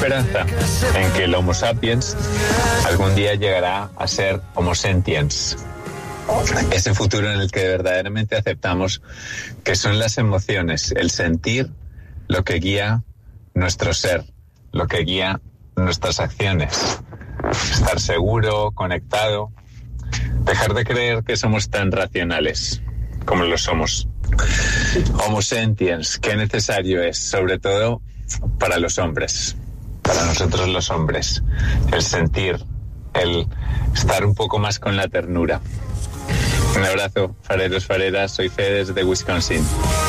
esperanza en que el Homo sapiens algún día llegará a ser Homo sentiens. Ese futuro en el que verdaderamente aceptamos que son las emociones, el sentir, lo que guía nuestro ser, lo que guía nuestras acciones. Estar seguro, conectado, dejar de creer que somos tan racionales como lo somos. Homo sentiens, qué necesario es, sobre todo para los hombres, para nosotros los hombres, el sentir, el estar un poco más con la ternura. Un abrazo, fareros, fareras, soy Fede desde Wisconsin.